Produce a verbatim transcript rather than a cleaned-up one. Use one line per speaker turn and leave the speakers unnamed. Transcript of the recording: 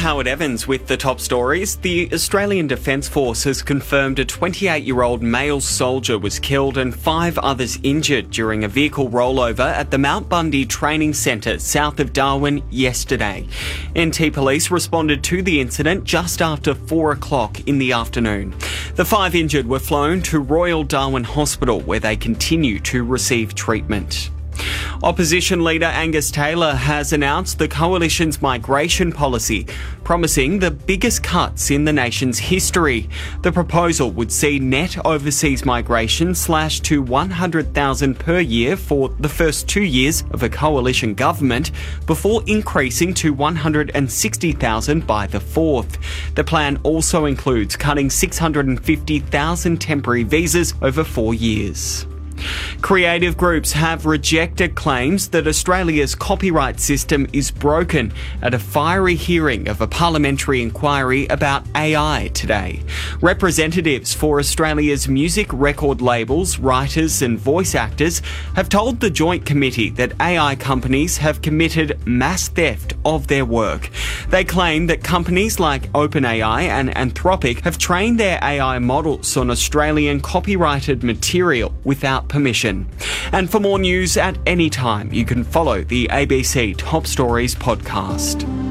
Howard Evans with the top stories. The Australian Defence Force has confirmed a twenty-eight-year-old male soldier was killed and five others injured during a vehicle rollover at the Mount Bundy Training Centre south of Darwin yesterday. N T Police responded to the incident just after four o'clock in the afternoon. The five injured were flown to Royal Darwin Hospital where they continue to receive treatment. Opposition leader Angus Taylor has announced the coalition's migration policy, promising the biggest cuts in the nation's history. The proposal would see net overseas migration slashed to one hundred thousand per year for the first two years of a coalition government, before increasing to one hundred sixty thousand by the fourth. The plan also includes cutting six hundred fifty thousand temporary visas over four years. Creative groups have rejected claims that Australia's copyright system is broken at a fiery hearing of a parliamentary inquiry about A I today. Representatives for Australia's music record labels, writers and voice actors have told the Joint Committee that A I companies have committed mass theft of their work. They claim that companies like OpenAI and Anthropic have trained their A I models on Australian copyrighted material without permission. And for more news at any time, you can follow the A B C Top Stories podcast.